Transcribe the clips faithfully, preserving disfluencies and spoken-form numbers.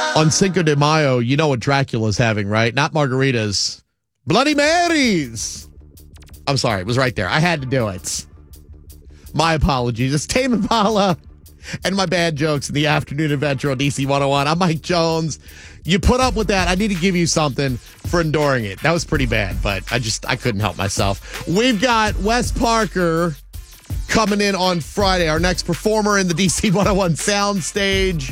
On Cinco de Mayo, you know what Dracula's having, right? Not margaritas. Bloody Marys. I'm sorry, it was right there. I had to do it. My apologies. It's Tame Impala and my bad jokes in the afternoon adventure on D C one oh one. I'm Mike Jones. You put up with that. I need to give you something for enduring it. That was pretty bad, but I just, I couldn't help myself. We've got Wes Parker coming in on Friday, our next performer in the D C one oh one soundstage.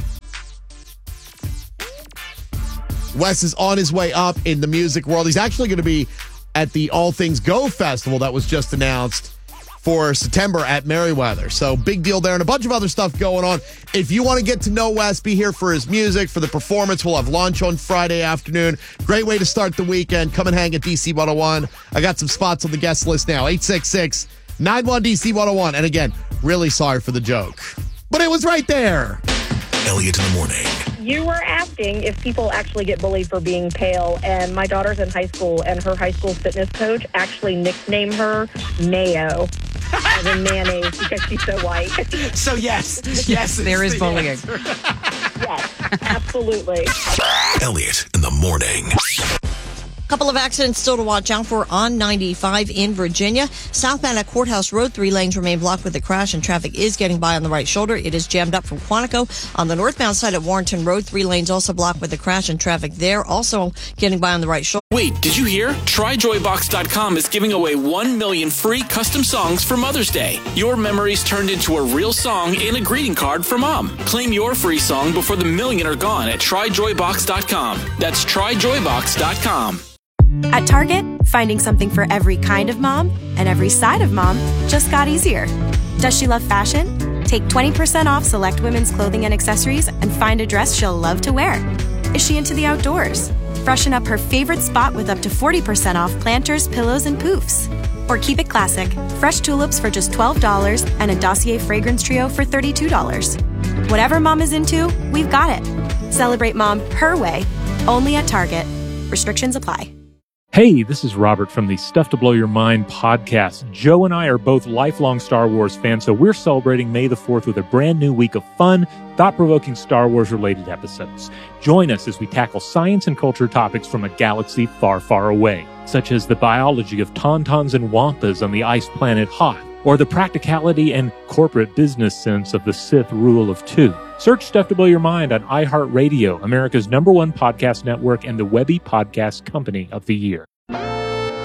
Wes is on his way up in the music world. He's actually going to be at the All Things Go Festival that was just announced for September at Merriweather. So big deal there and a bunch of other stuff going on. If you want to get to know Wes, be here for his music, for the performance. We'll have lunch on Friday afternoon. Great way to start the weekend. Come and hang at D C one oh one. I got some spots on the guest list now. eight six six, nine one, D C one oh one. And again, really sorry for the joke, but it was right there. Elliot in the morning. You were asking if people actually get bullied for being pale, and my daughter's in high school, and her high school fitness coach actually nicknamed her Mayo, as in mayonnaise, because she's so white. So yes, yes, there is the bullying. answer. Yes, absolutely. Elliot in the morning. Couple of accidents still to watch out for on ninety-five in Virginia. Southbound at Courthouse Road, three lanes remain blocked with a crash and traffic is getting by on the right shoulder. It is jammed up from Quantico. On the northbound side at Warrenton Road, three lanes also blocked with a crash and traffic there, also getting by on the right shoulder. Wait, did you hear? Try Joy Box dot com is giving away one million free custom songs for Mother's Day. Your memories turned into a real song and a greeting card for Mom. Claim your free song before the million are gone at Try Joy Box dot com. That's Try Joy Box dot com. At Target, finding something for every kind of mom and every side of mom just got easier. Does she love fashion? Take twenty percent off select women's clothing and accessories and find a dress she'll love to wear. Is she into the outdoors? Freshen up her favorite spot with up to forty percent off planters, pillows, and poofs. Or keep it classic, fresh tulips for just twelve dollars and a Dossier fragrance trio for thirty-two dollars. Whatever mom is into, we've got it. Celebrate mom her way, only at Target. Restrictions apply. Hey, this is Robert from the Stuff to Blow Your Mind podcast. Joe and I are both lifelong Star Wars fans, so we're celebrating May the fourth with a brand new week of fun, thought-provoking Star Wars-related episodes. Join us as we tackle science and culture topics from a galaxy far, far away, such as the biology of tauntauns and wampas on the ice planet Hoth, or the practicality and corporate business sense of the Sith rule of two. Search Stuff to Blow Your Mind on iHeartRadio, America's number one podcast network and the Webby Podcast Company of the Year.